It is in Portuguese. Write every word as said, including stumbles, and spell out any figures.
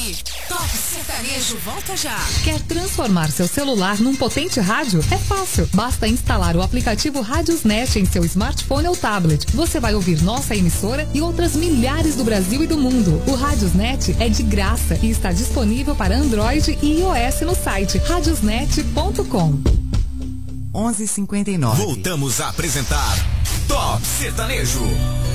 Top Sertanejo volta já. Quer transformar seu celular num potente rádio? É fácil. Basta instalar o aplicativo Radiosnet em seu smartphone ou tablet. Você vai ouvir nossa emissora e outras milhares do Brasil e do mundo. O Radiosnet é de graça e está disponível para Android e iOS no site radiosnet ponto com. onze e cinquenta e nove. Voltamos a apresentar Top Sertanejo.